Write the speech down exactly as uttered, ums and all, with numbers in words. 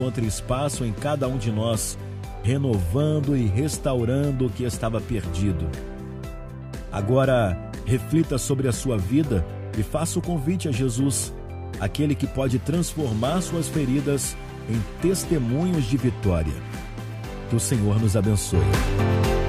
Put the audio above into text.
encontre espaço em cada um de nós, renovando e restaurando o que estava perdido. Agora, reflita sobre a sua vida e faça o convite a Jesus, aquele que pode transformar suas feridas em testemunhos de vitória. Que o Senhor nos abençoe.